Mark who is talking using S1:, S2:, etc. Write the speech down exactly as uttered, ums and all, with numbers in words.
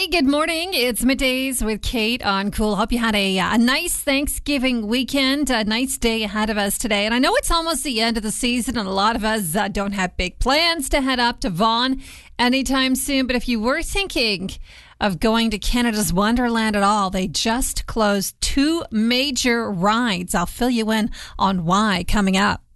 S1: good morning. It's Middays with Kate on Cool. Hope you had a, a nice Thanksgiving weekend, a nice day ahead of us today. And I know it's almost the end of the season, and a lot of us uh, don't have big plans to head up to Vaughan anytime soon. But if you were thinking of going to Canada's Wonderland at all, they just closed two major rides. I'll fill you in on why coming up.